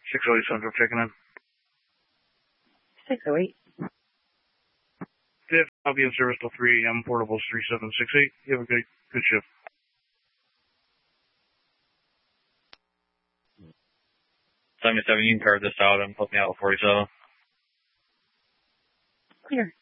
608 Central checking in. 608. Diff, I'll be in service till 3 a.m. Portables 3768. You have a good shift. You can card this out and put me out 47. Clear.